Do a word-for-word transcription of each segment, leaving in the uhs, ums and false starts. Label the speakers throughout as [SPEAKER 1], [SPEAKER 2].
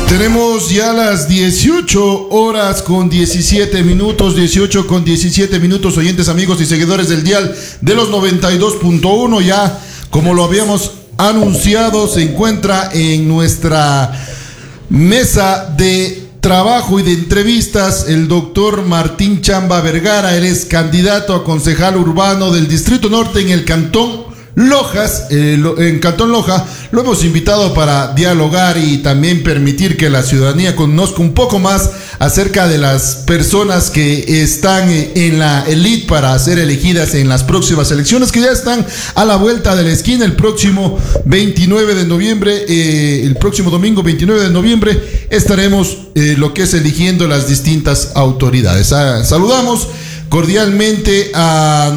[SPEAKER 1] Tenemos ya las dieciocho horas con diecisiete minutos, dieciocho con diecisiete minutos, oyentes, amigos y seguidores del dial de los noventa y dos punto uno. Ya, como lo habíamos anunciado, se encuentra en nuestra mesa de trabajo y de entrevistas el doctor Martín Chamba Vergara. Él es candidato a concejal urbano del Distrito Norte en el Cantón Lojas, eh, lo, en Cantón Loja. Lo hemos invitado para dialogar y también permitir que la ciudadanía conozca un poco más acerca de las personas que están en la elite para ser elegidas en las próximas elecciones, que ya están a la vuelta de la esquina. El próximo veintinueve de noviembre, eh, el próximo domingo veintinueve de noviembre, estaremos eh, lo que es eligiendo las distintas autoridades. Ah, saludamos cordialmente a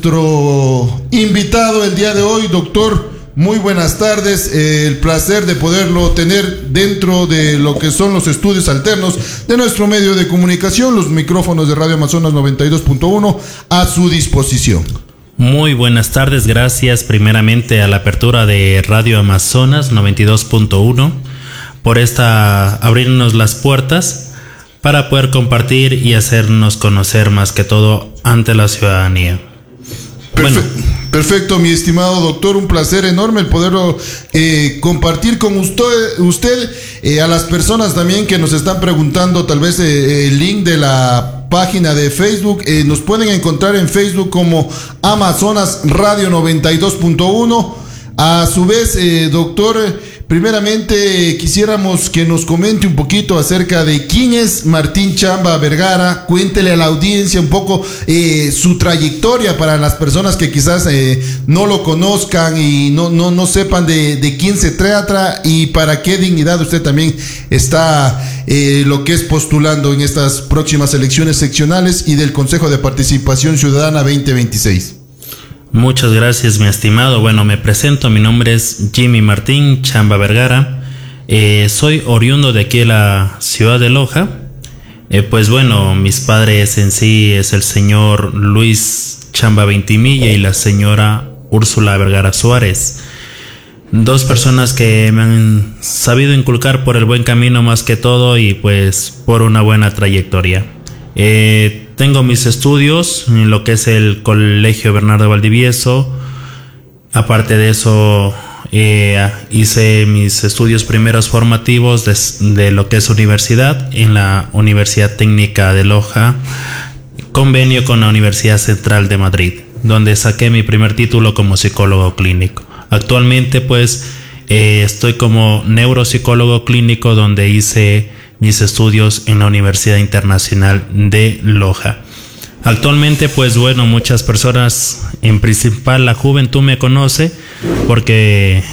[SPEAKER 1] nuestro invitado el día de hoy, doctor. Muy buenas tardes, eh, el placer de poderlo tener dentro de lo que son los estudios alternos de nuestro medio de comunicación, los micrófonos de Radio Amazonas noventa y dos punto uno a su disposición.
[SPEAKER 2] Muy buenas tardes, gracias primeramente a la apertura de Radio Amazonas noventa y dos punto uno por esta abrirnos las puertas para poder compartir y hacernos conocer más que todo ante la ciudadanía.
[SPEAKER 1] Perfe bueno. Perfecto, mi estimado doctor, un placer enorme el poderlo eh, compartir con usted, usted eh, a las personas también que nos están preguntando tal vez eh, el link de la página de Facebook. Eh, nos pueden encontrar en Facebook como Amazonas Radio noventa y dos punto uno. A su vez, eh, doctor, primeramente quisiéramos que nos comente un poquito acerca de quién es Martín Chamba Vergara. Cuéntele a la audiencia un poco eh, su trayectoria para las personas que quizás eh, no lo conozcan y no, no, no sepan de, de quién se trata y para qué dignidad usted también está eh, lo que es postulando en estas próximas elecciones seccionales y del Consejo de Participación Ciudadana veinte veintiséis.
[SPEAKER 2] Muchas gracias, mi estimado. Bueno, me presento, mi nombre es Jimmy Martín Chamba Vergara. Eh, soy oriundo de aquí de la ciudad de Loja. Eh, pues bueno, mis padres en sí es el señor Luis Chamba Ventimilla y la señora Úrsula Vergara Suárez. Dos personas que me han sabido inculcar por el buen camino más que todo y pues por una buena trayectoria. Eh, tengo mis estudios en lo que es el Colegio Bernardo Valdivieso. Aparte de eso, eh, hice mis estudios primeros formativos de, de lo que es universidad en la Universidad Técnica de Loja, convenio con la Universidad Central de Madrid, donde saqué mi primer título como psicólogo clínico. Actualmente pues eh, estoy como neuropsicólogo clínico, donde hice mis estudios en la Universidad Internacional de Loja. Actualmente pues bueno, muchas personas, en principal la juventud me conoce porque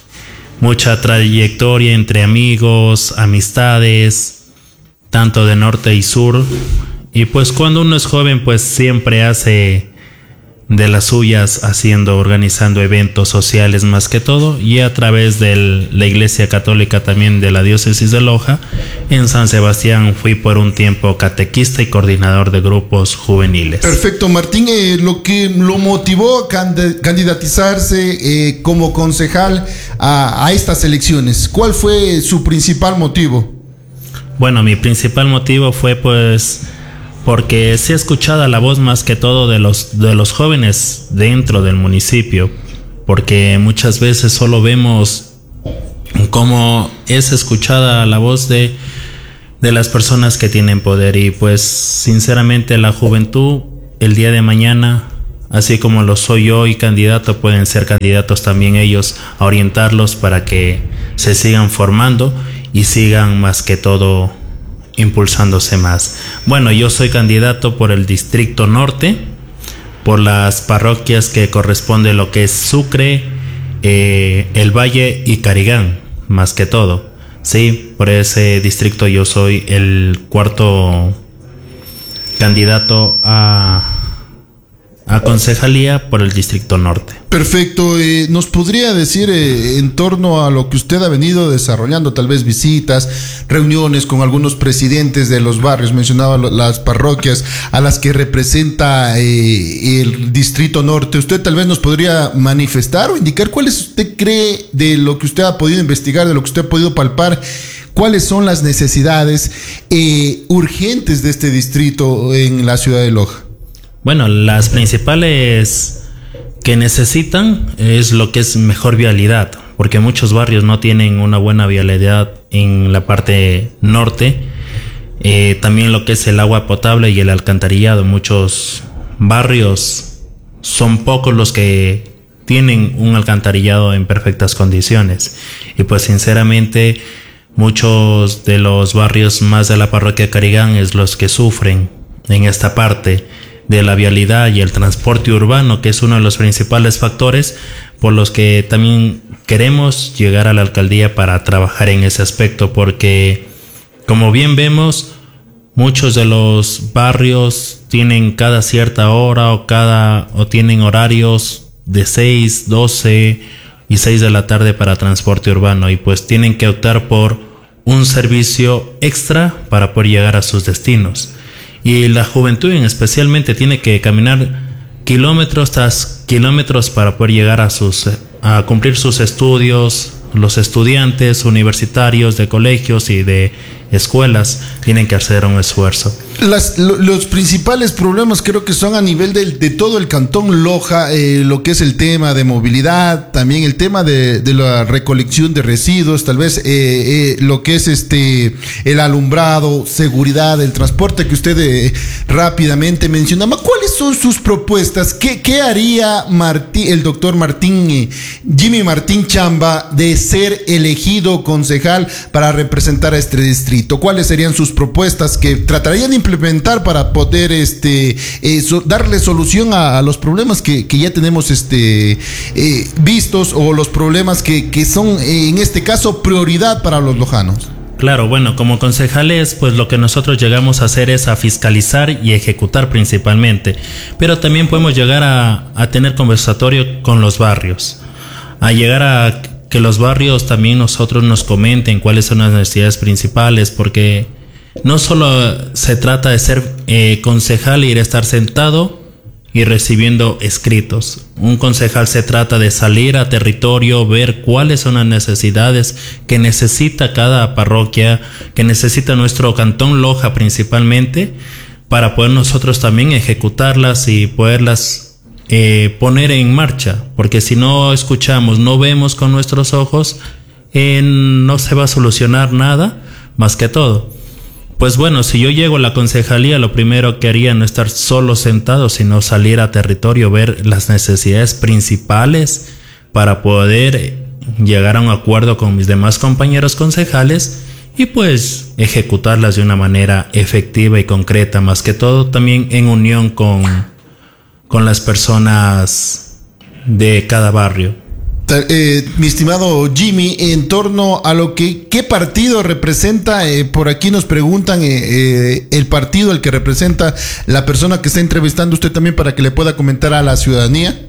[SPEAKER 2] mucha trayectoria entre amigos, amistades, tanto de norte y sur, y pues cuando uno es joven pues siempre hace de las suyas, haciendo, organizando eventos sociales más que todo, y a través de la Iglesia Católica también de la Diócesis de Loja. En San Sebastián fui por un tiempo catequista y coordinador de grupos juveniles.
[SPEAKER 1] Perfecto, Martín. Eh, lo que lo motivó a cand candidatizarse eh, como concejal a, a estas elecciones, ¿cuál fue su principal motivo?
[SPEAKER 2] Bueno, mi principal motivo fue pues porque se ha escuchado la voz más que todo de los, de los jóvenes dentro del municipio, porque muchas veces solo vemos cómo es escuchada la voz de, de las personas que tienen poder, y pues sinceramente la juventud el día de mañana, así como lo soy yo y candidato, pueden ser candidatos también ellos, a orientarlos para que se sigan formando y sigan más que todo impulsándose más. Bueno, yo soy candidato por el Distrito Norte, por las parroquias que corresponde lo que es Sucre, eh, El Valle y Carigán, más que todo. Sí, por ese distrito yo soy el cuarto candidato a, a concejalía por el Distrito Norte.
[SPEAKER 1] Perfecto. Eh, ¿Nos podría decir eh, en torno a lo que usted ha venido desarrollando, tal vez visitas, reuniones con algunos presidentes de los barrios, mencionaba lo, las parroquias a las que representa eh, el Distrito Norte? ¿Usted tal vez nos podría manifestar o indicar cuáles usted cree de lo que usted ha podido investigar, de lo que usted ha podido palpar? cuáles son las necesidades eh, urgentes de este distrito en la ciudad de Loja.
[SPEAKER 2] Bueno, las principales que necesitan es lo que es mejor vialidad, porque muchos barrios no tienen una buena vialidad en la parte norte. Eh, también lo que es el agua potable y el alcantarillado. Muchos barrios son pocos los que tienen un alcantarillado en perfectas condiciones. Y pues sinceramente muchos de los barrios más de la parroquia Carigán es los que sufren en esta parte de la vialidad y el transporte urbano, que es uno de los principales factores por los que también queremos llegar a la alcaldía para trabajar en ese aspecto, porque como bien vemos, muchos de los barrios tienen cada cierta hora o cada o tienen horarios de seis, doce y seis de la tarde para transporte urbano, y pues tienen que optar por un servicio extra para poder llegar a sus destinos. Y la juventud en especialmente tiene que caminar kilómetros tras kilómetros para poder llegar a sus a cumplir sus estudios. Los estudiantes universitarios de colegios y de escuelas tienen que hacer un esfuerzo.
[SPEAKER 1] Las, lo, los principales problemas creo que son a nivel de, de todo el cantón Loja, eh, lo que es el tema de movilidad, también el tema de, de la recolección de residuos, tal vez eh, eh, lo que es este el alumbrado, seguridad, el transporte que usted eh, rápidamente mencionaba. ¿Cuáles son sus propuestas? ¿Qué, qué haría Martí, el doctor Martín, eh, Jimmy Martín Chamba, de ser elegido concejal para representar a este distrito? ¿Cuáles serían sus propuestas que tratarían de implementar para poder este eh, so, darle solución a, a los problemas que, que ya tenemos este eh, vistos, o los problemas que, que son eh, en este caso prioridad para los lojanos?
[SPEAKER 2] Claro, bueno, como concejales, pues lo que nosotros llegamos a hacer es a fiscalizar y ejecutar principalmente, pero también podemos llegar a, a tener conversatorio con los barrios, a llegar a que los barrios también nosotros nos comenten cuáles son las necesidades principales, porque no solo se trata de ser eh, concejal e ir a estar sentado y recibiendo escritos. Un concejal se trata de salir a territorio, ver cuáles son las necesidades que necesita cada parroquia, que necesita nuestro cantón Loja principalmente, para poder nosotros también ejecutarlas y poderlas Eh, poner en marcha, porque si no escuchamos, no vemos con nuestros ojos, eh, no se va a solucionar nada más que todo. Pues bueno, si yo llego a la concejalía, lo primero que haría no estar solo sentado, sino salir a territorio, ver las necesidades principales para poder llegar a un acuerdo con mis demás compañeros concejales y pues ejecutarlas de una manera efectiva y concreta, más que todo también en unión con con las personas de cada barrio.
[SPEAKER 1] Eh, mi estimado Jimmy, en torno a lo que qué partido representa, eh, por aquí nos preguntan eh, eh, el partido al que representa la persona que está entrevistando usted, también para que le pueda comentar a la ciudadanía.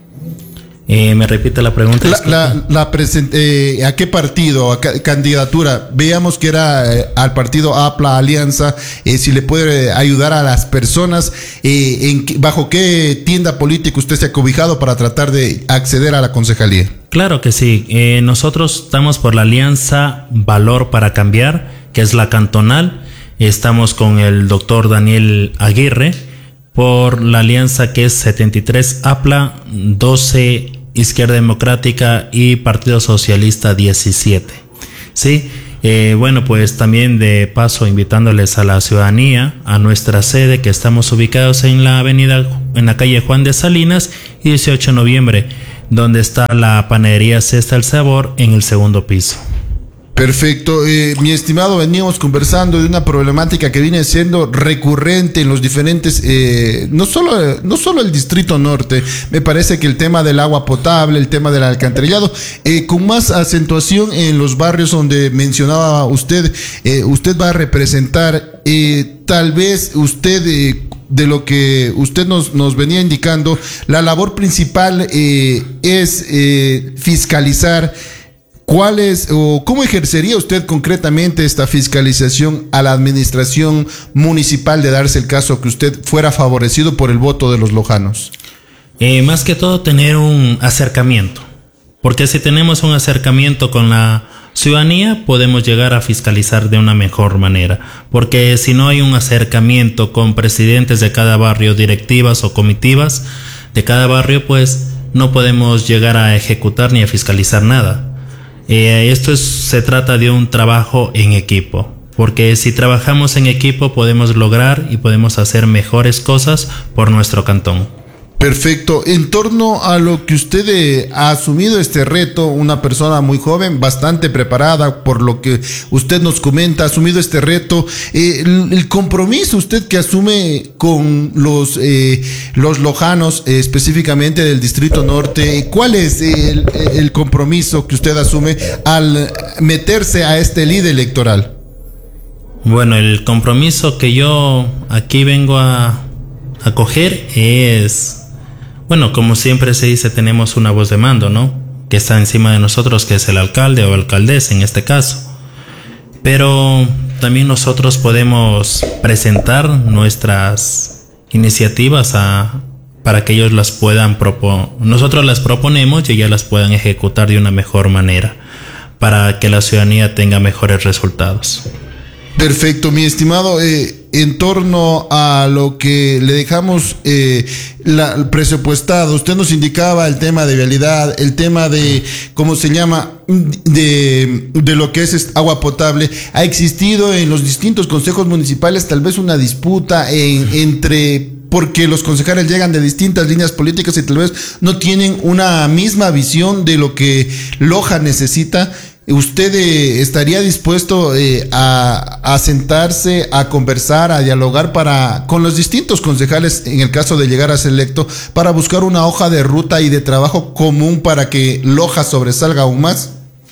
[SPEAKER 2] Eh, ¿Me repite la pregunta?
[SPEAKER 1] La, la, la present, eh, ¿A qué partido, a qué candidatura? Veíamos que era eh, al partido A P L A Alianza. Eh, si le puede ayudar a las personas, eh, en, ¿bajo qué tienda política usted se ha cobijado para tratar de acceder a la concejalía?
[SPEAKER 2] Claro que sí. Eh, nosotros estamos por la Alianza Valor para Cambiar, que es la cantonal. Estamos con el doctor Daniel Aguirre por la alianza que es setenta y tres A P L A, doce Izquierda Democrática y Partido Socialista diecisiete. Sí, eh, bueno, pues también de paso invitándoles a la ciudadanía a nuestra sede, que estamos ubicados en la avenida, en la calle Juan de Salinas y dieciocho de noviembre, donde está la panadería Cesta El Sabor en el segundo piso.
[SPEAKER 1] Perfecto, eh, mi estimado, veníamos conversando de una problemática que viene siendo recurrente en los diferentes, eh, no solo no solo el Distrito Norte. Me parece que el tema del agua potable, el tema del alcantarillado, eh, con más acentuación en los barrios donde mencionaba usted, eh, usted va a representar, eh, tal vez usted... Eh, de lo que usted nos, nos venía indicando, la labor principal eh, es eh, fiscalizar. ¿Cuál es o cómo ejercería usted concretamente esta fiscalización a la administración municipal, de darse el caso que usted fuera favorecido por el voto de los lojanos?
[SPEAKER 2] Eh, más que todo tener un acercamiento, porque si tenemos un acercamiento con la ciudadanía podemos llegar a fiscalizar de una mejor manera, porque si no hay un acercamiento con presidentes de cada barrio, directivas o comitivas de cada barrio, pues no podemos llegar a ejecutar ni a fiscalizar nada. Eh, esto es, se trata de un trabajo en equipo, porque si trabajamos en equipo podemos lograr y podemos hacer mejores cosas por nuestro cantón.
[SPEAKER 1] Perfecto. En torno a lo que usted eh, ha asumido este reto, una persona muy joven, bastante preparada, por lo que usted nos comenta, ha asumido este reto, eh, el, el compromiso usted que asume con los, eh, los lojanos, eh, específicamente del Distrito Norte, ¿cuál es el, el compromiso que usted asume al meterse a este líder electoral?
[SPEAKER 2] Bueno, el compromiso que yo aquí vengo a, a coger es... Bueno, como siempre se dice, tenemos una voz de mando, ¿no? Que está encima de nosotros, que es el alcalde o alcaldesa en este caso. Pero también nosotros podemos presentar nuestras iniciativas a, para que ellos las puedan proponer. Nosotros las proponemos y ellas las puedan ejecutar de una mejor manera, para que la ciudadanía tenga mejores resultados.
[SPEAKER 1] Perfecto, mi estimado. Eh, en torno a lo que le dejamos eh, la, presupuestado, usted nos indicaba el tema de vialidad, el tema de, ¿cómo se llama?, de, de lo que es agua potable. Ha existido en los distintos consejos municipales tal vez una disputa en, entre... porque los concejales llegan de distintas líneas políticas y tal vez no tienen una misma visión de lo que Loja necesita. ¿Usted eh, estaría dispuesto eh, a, a sentarse, a conversar, a dialogar para con los distintos concejales, en el caso de llegar a ser electo, para buscar una hoja de ruta y de trabajo común para que Loja sobresalga aún más?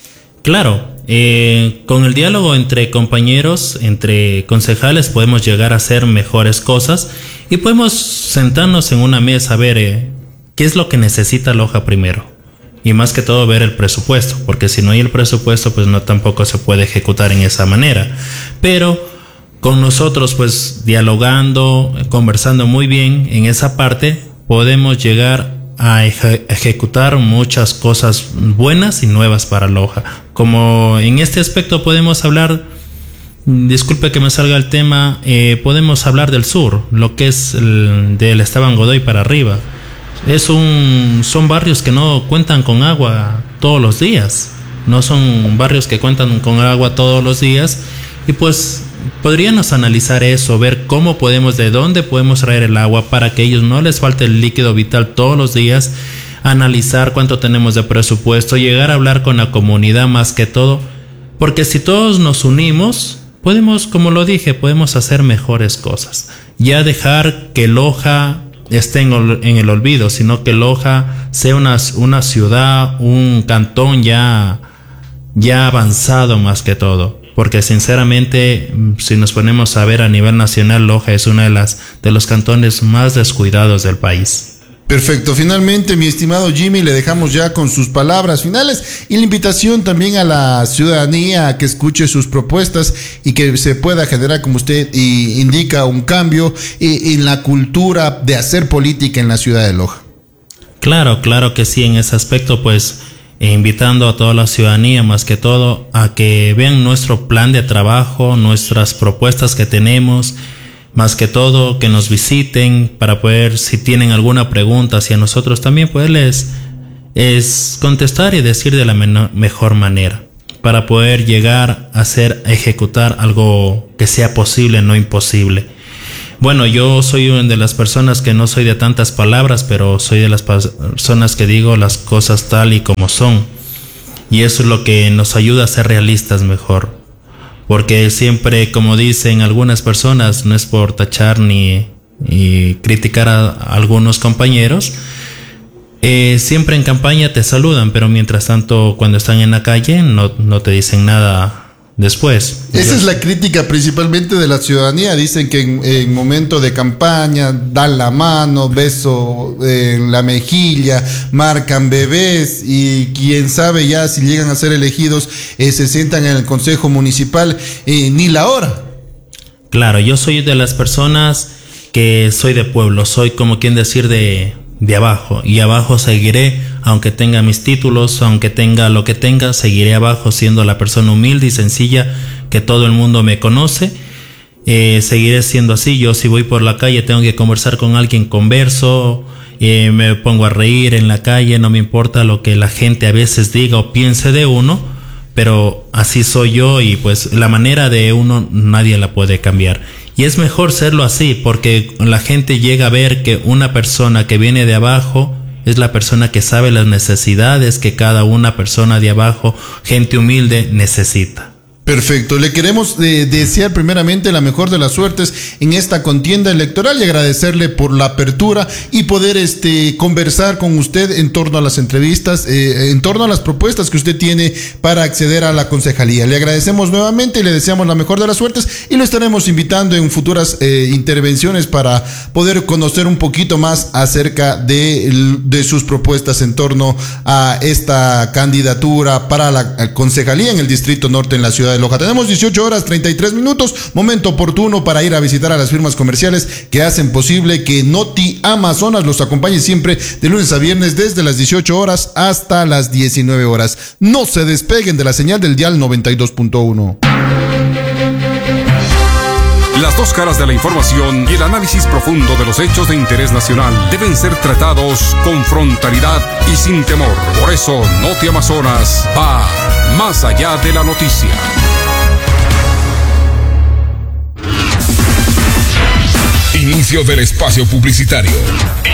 [SPEAKER 2] Claro, eh, con el diálogo entre compañeros, entre concejales, podemos llegar a hacer mejores cosas y podemos sentarnos en una mesa a ver eh, qué es lo que necesita Loja primero. Y más que todo ver el presupuesto, porque si no hay el presupuesto, pues no tampoco se puede ejecutar en esa manera. Pero con nosotros, pues dialogando, conversando muy bien en esa parte, podemos llegar a eje- ejecutar muchas cosas buenas y nuevas para Loja. Como en este aspecto podemos hablar, disculpe que me salga el tema, eh, podemos hablar del sur, lo que es el, del Esteban Godoy para arriba. Es un, son barrios que no cuentan con agua todos los días, no son barrios que cuentan con agua todos los días, y pues podríamos analizar eso, ver cómo podemos, de dónde podemos traer el agua para que a ellos no les falte el líquido vital todos los días, analizar cuánto tenemos de presupuesto, llegar a hablar con la comunidad más que todo, porque si todos nos unimos, podemos, como lo dije, podemos hacer mejores cosas, ya dejar que Loja esté en, en el olvido, sino que Loja sea una, una ciudad, un cantón ya, ya avanzado más que todo, porque sinceramente si nos ponemos a ver a nivel nacional, Loja es uno de las de los cantones más descuidados del país.
[SPEAKER 1] Perfecto. Finalmente, mi estimado Jimmy, le dejamos ya con sus palabras finales y la invitación también a la ciudadanía a que escuche sus propuestas y que se pueda generar, como usted y indica, un cambio en la cultura de hacer política en la ciudad de Loja.
[SPEAKER 2] Claro, claro que sí, en ese aspecto, pues eh, invitando a toda la ciudadanía, más que todo, a que vean nuestro plan de trabajo, nuestras propuestas que tenemos, más que todo que nos visiten para poder, si tienen alguna pregunta hacia nosotros, también poderles es contestar y decir de la menor, mejor manera, para poder llegar a hacer, a ejecutar algo que sea posible, no imposible. Bueno, yo soy una de las personas que no soy de tantas palabras, pero soy de las personas que digo las cosas tal y como son, y eso es lo que nos ayuda a ser realistas mejor. Porque siempre, como dicen algunas personas, no es por tachar ni, ni criticar a, a algunos compañeros, eh, siempre en campaña te saludan, pero mientras tanto cuando están en la calle no, no te dicen nada después.
[SPEAKER 1] Esa es la crítica principalmente de la ciudadanía. Dicen que en, en momento de campaña dan la mano, beso en la mejilla, marcan bebés y quién sabe ya si llegan a ser elegidos eh, se sientan en el consejo municipal eh, ni la hora.
[SPEAKER 2] Claro, yo soy de las personas que soy de pueblo, soy como quien decir de, de abajo, y abajo seguiré, aunque tenga mis títulos, aunque tenga lo que tenga, seguiré abajo siendo la persona humilde y sencilla que todo el mundo me conoce. Eh, seguiré siendo así. Yo, si voy por la calle, tengo que conversar con alguien, converso, eh, me pongo a reír en la calle, no me importa lo que la gente a veces diga o piense de uno, pero así soy yo, y pues la manera de uno nadie la puede cambiar. Y es mejor serlo así, porque la gente llega a ver que una persona que viene de abajo es la persona que sabe las necesidades que cada una persona de abajo, gente humilde, necesita.
[SPEAKER 1] Perfecto, le queremos eh, desear primeramente la mejor de las suertes en esta contienda electoral y agradecerle por la apertura y poder este conversar con usted en torno a las entrevistas, eh, en torno a las propuestas que usted tiene para acceder a la concejalía. Le agradecemos nuevamente y le deseamos la mejor de las suertes, y lo estaremos invitando en futuras eh, intervenciones para poder conocer un poquito más acerca de, de sus propuestas en torno a esta candidatura para la concejalía en el Distrito Norte en la ciudad de Loja. Tenemos dieciocho horas treinta y tres minutos, momento oportuno para ir a visitar a las firmas comerciales que hacen posible que Noti Amazonas los acompañe siempre de lunes a viernes desde las dieciocho horas hasta las diecinueve horas. No se despeguen de la señal del dial noventa y dos punto uno.
[SPEAKER 3] Las dos caras de la información y el análisis profundo de los hechos de interés nacional deben ser tratados con frontalidad y sin temor. Por eso, Noti Amazonas va más allá de la noticia. Inicio del espacio publicitario.